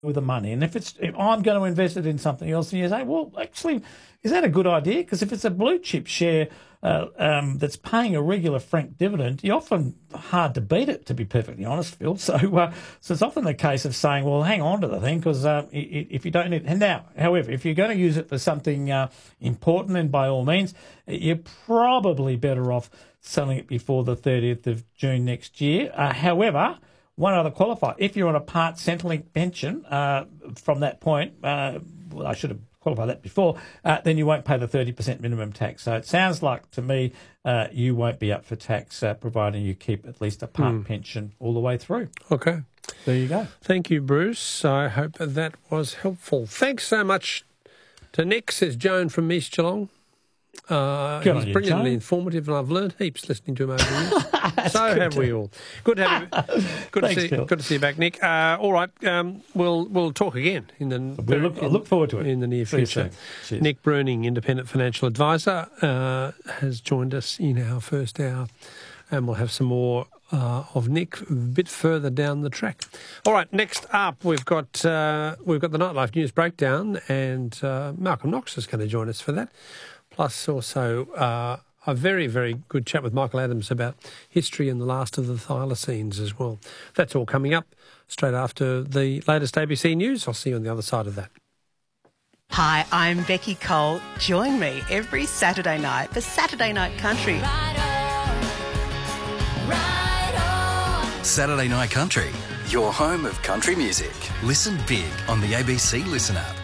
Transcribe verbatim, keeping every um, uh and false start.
with the money. And if it's if I'm going to invest it in something else, and you say, well, actually, is that a good idea? Because if it's a blue chip share uh, um, that's paying a regular franked dividend, you're often hard to beat it, to be perfectly honest, Phil. So, uh, so it's often the case of saying, well, hang on to the thing, because uh, if you don't need. And now, however, if you're going to use it for something uh, important, then by all means, you're probably better off selling it before the thirtieth of June next year. Uh, however, one other qualifier: if you're on a part Centrelink pension uh, from that point, uh, well, I should have qualified that before, uh, then you won't pay the thirty percent minimum tax. So it sounds like to me uh, you won't be up for tax, uh, providing you keep at least a part mm. pension all the way through. Okay. There you go. Thank you, Bruce. I hope that was helpful. Thanks so much to Nick, says Joan from East Geelong. Uh, Good he's on you, brilliantly Joan. informative, and I've learned heaps listening to him over the years. So have we all. Good to have you. Good Thanks, to see. Phil. Good to see you back, Nick. Uh, all right, um, we'll we'll talk again in the. We look, I look forward to it in the near See you future. soon. Nick Bruning, independent financial advisor, uh, has joined us in our first hour, and we'll have some more uh, of Nick a bit further down the track. All right, next up we've got uh, we've got the Nightlife News Breakdown, and uh, Malcolm Knox is going to join us for that. Plus also uh, a very, very good chat with Michael Adams about history and the last of the thylacines as well. That's all coming up straight after the latest A B C News. I'll see you on the other side of that. Hi, I'm Becky Cole. Join me every Saturday night for Saturday Night Country. Right on, right on. Saturday Night Country, your home of country music. Listen big on the A B C Listen app.